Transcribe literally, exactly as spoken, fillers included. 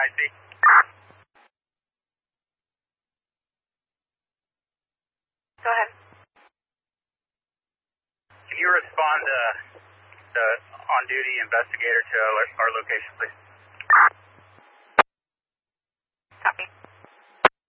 I see. Go ahead. Can you respond to the on-duty investigator to our, our location, please?